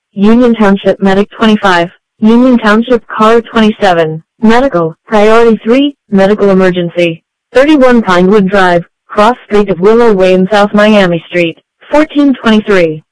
Union Township Medic 25, Union Township Car 27, Medical, Priority 3, Medical Emergency. 31 Pinewood Drive, cross street of Willow Way in South Miami Street, 1423.